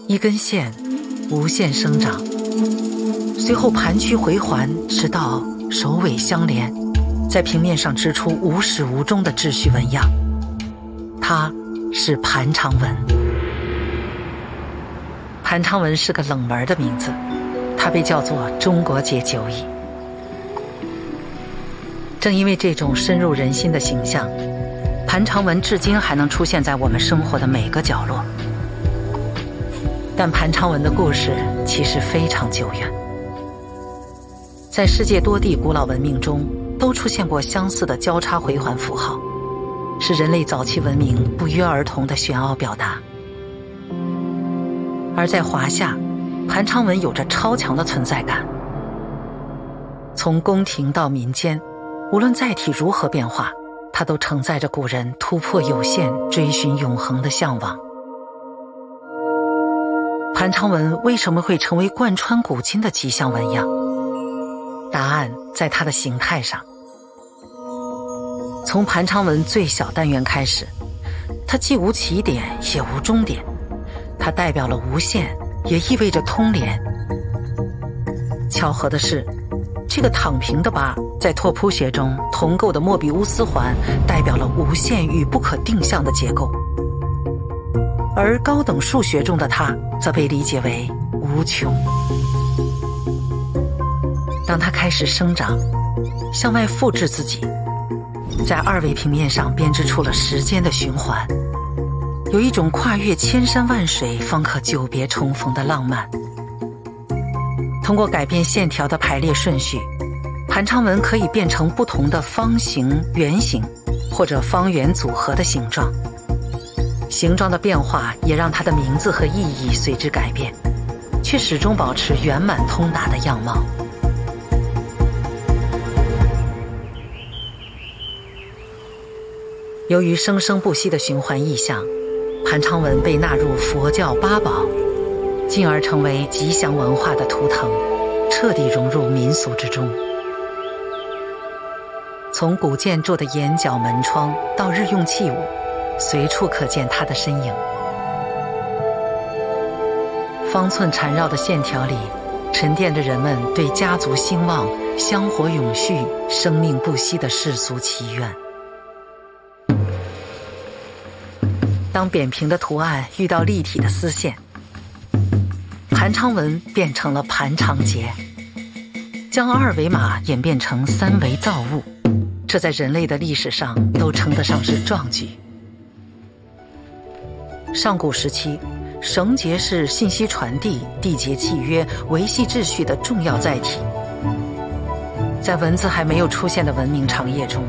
一根线无限生长，随后盘曲回环，直到首尾相连，在平面上织出无始无终的秩序纹样。它是盘长纹。盘长纹是个冷门的名字，它被叫做中国结9乙。正因为这种深入人心的形象，盘长纹至今还能出现在我们生活的每个角落。但盘长纹的故事其实非常久远，在世界多地古老文明中都出现过相似的交叉回环符号，是人类早期文明不约而同的玄奥表达。而在华夏，盘长纹有着超强的存在感。从宫廷到民间，无论载体如何变化，它都承载着古人突破有限、追寻永恒的向往。盘长纹为什么会成为贯穿古今的吉祥纹样？答案在它的形态上。从盘长纹最小单元开始，它既无起点也无终点，它代表了无限，也意味着通联。巧合的是，这个躺平的八在拓扑学中同构的莫比乌斯环代表了无限与不可定向的结构，而高等数学中的它则被理解为无穷。当它开始生长，向外复制自己，在2维平面上编织出了时间的循环，有一种跨越千山万水方可久别重逢的浪漫。通过改变线条的排列顺序，盘长纹可以变成不同的方形、圆形或者方圆组合的形状。形状的变化也让它的名字和意义随之改变，却始终保持圆满通达的样貌。由于生生不息的循环意象，盘长纹被纳入佛教8宝，进而成为吉祥文化的图腾，彻底融入民俗之中。从古建筑的檐角门窗到日用器物，随处可见它的身影。方寸缠绕的线条里，沉淀着人们对家族兴旺、香火永续、生命不息的世俗祈愿。当扁平的图案遇到立体的丝线，盘长纹变成了盘长结，将2维码演变成3维造物，这在人类的历史上都称得上是壮举。上古时期，绳结是信息传递、缔结契约、维系秩序的重要载体。在文字还没有出现的文明长夜中，